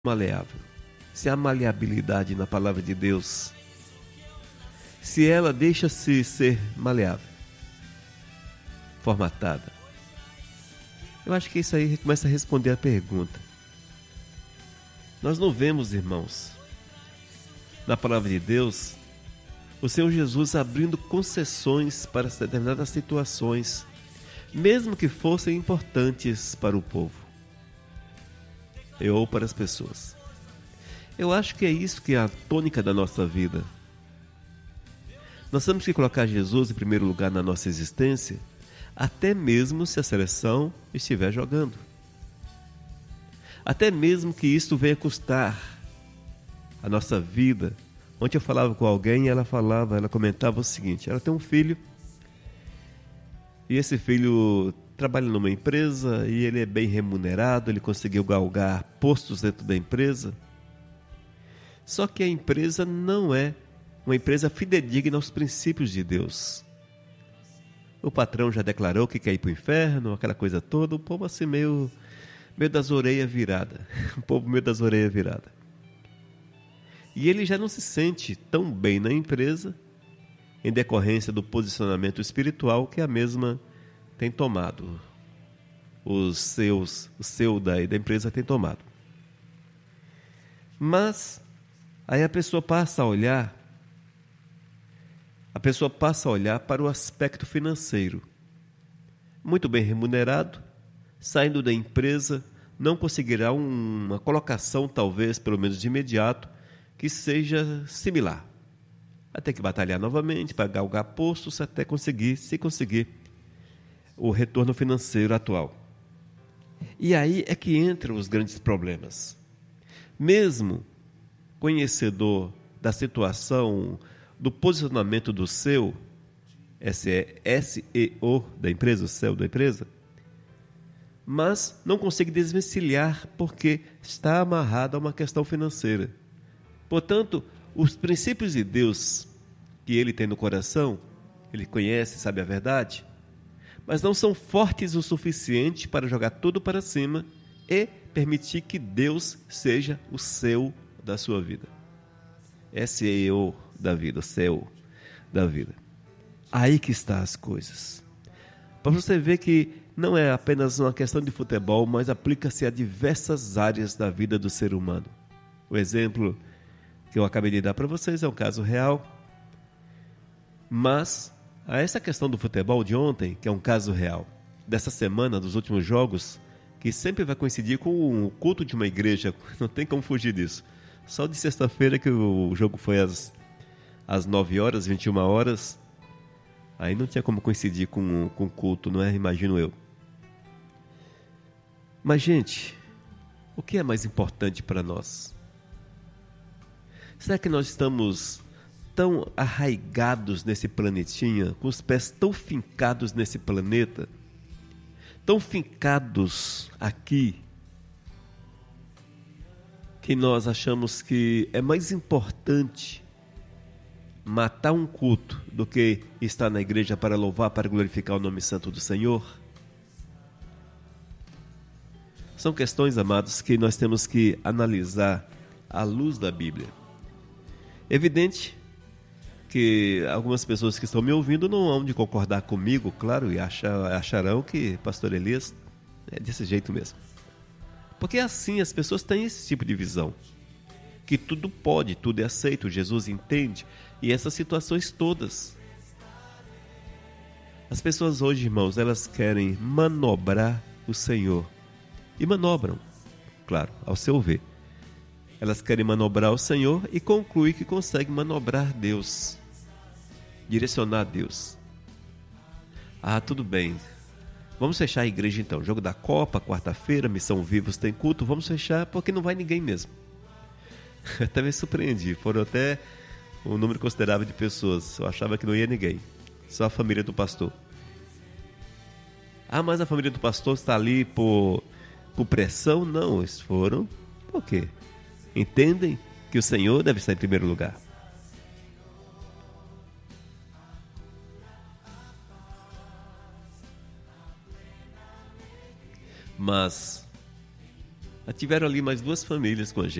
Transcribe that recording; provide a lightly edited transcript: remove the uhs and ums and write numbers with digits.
maleável, se há maleabilidade na palavra de Deus, se ela deixa-se ser maleável, formatada, eu acho que isso aí começa a responder a pergunta. Nós não vemos, irmãos, na palavra de Deus, o Senhor Jesus abrindo concessões para determinadas situações, mesmo que fossem importantes para o povo ou para as pessoas. Eu acho que é isso que é a tônica da nossa vida. Nós temos que colocar Jesus em primeiro lugar na nossa existência, até mesmo se a seleção estiver jogando. Até mesmo que isto venha custar a nossa vida. Ontem eu falava com alguém e ela comentava o seguinte: ela tem um filho e esse filho trabalha numa empresa e ele é bem remunerado, ele conseguiu galgar postos dentro da empresa. Só que a empresa não é uma empresa fidedigna aos princípios de Deus. O patrão já declarou que quer ir para o inferno, aquela coisa toda, o povo assim meio das orelhas viradas. O povo meio das orelhas viradas. E ele já não se sente tão bem na empresa, em decorrência do posicionamento espiritual que a mesma tem tomado. O seu da empresa tem tomado. Mas aí a pessoa passa a olhar para o aspecto financeiro. Muito bem remunerado, saindo da empresa, não conseguirá uma colocação, talvez, pelo menos de imediato, que seja similar. Vai ter que batalhar novamente para galgar postos até conseguir o retorno financeiro atual. E aí é que entram os grandes problemas. Mesmo conhecedor da situação, do posicionamento do seu SEO da empresa, o CEO da empresa, mas não consegue desvencilhar porque está amarrado a uma questão financeira. Portanto, os princípios de Deus que ele tem no coração, ele conhece, sabe a verdade, mas não são fortes o suficiente para jogar tudo para cima e permitir que Deus seja o CEO da sua vida. SEO da vida, o CEO da vida. Aí que está as coisas. Para você ver que não é apenas uma questão de futebol, mas aplica-se a diversas áreas da vida do ser humano. O exemplo que eu acabei de dar para vocês é um caso real, mas a essa questão do futebol de ontem, que é um caso real, dessa semana, dos últimos jogos, que sempre vai coincidir com o culto de uma igreja, não tem como fugir disso. Só de sexta-feira que o jogo foi às 9 horas, 21 horas, aí não tinha como coincidir com o culto, não é? Imagino eu. Mas, gente, o que é mais importante para nós? Será que nós estamos tão arraigados nesse planetinha, com os pés tão fincados nesse planeta, tão fincados aqui, que nós achamos que é mais importante matar um culto do que estar na igreja para louvar, para glorificar o nome santo do Senhor? São questões, amados, que nós temos que analisar à luz da Bíblia. Evidente que algumas pessoas que estão me ouvindo não hão de concordar comigo, claro, e acharão que pastor Elias é desse jeito mesmo. Porque assim as pessoas têm esse tipo de visão, que tudo pode, tudo é aceito, Jesus entende, e essas situações todas. As pessoas hoje, irmãos, elas querem manobrar o Senhor, e manobram, claro, ao seu ver. Elas querem manobrar o Senhor e concluem que conseguem manobrar Deus, direcionar Deus. Ah, tudo bem. Vamos fechar a igreja então. Jogo da Copa, quarta-feira, Missão Vivos tem culto. Vamos fechar porque não vai ninguém mesmo. Até me surpreendi. Foram até um número considerável de pessoas. Eu achava que não ia ninguém. Só a família do pastor. Ah, mas a família do pastor está ali por pressão? Não, eles foram por quê? Entendem que o Senhor deve estar em primeiro lugar. Mas Tiveram ali mais duas famílias com a gente.